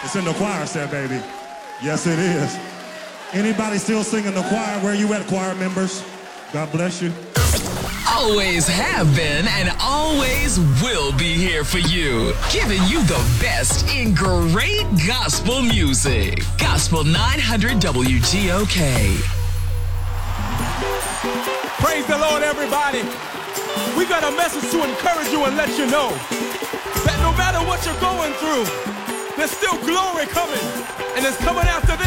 It's in the choir set, baby. Yes, it is. Anybody still singing the choir? Where you at, choir members? God bless you. Always have been and always will be here for you, giving you the best in great gospel music. Gospel 900 WGOK. Praise the Lord, everybody. We got a message to encourage you and let you know that no matter what you're going through, there's still glory coming, and it's coming after this.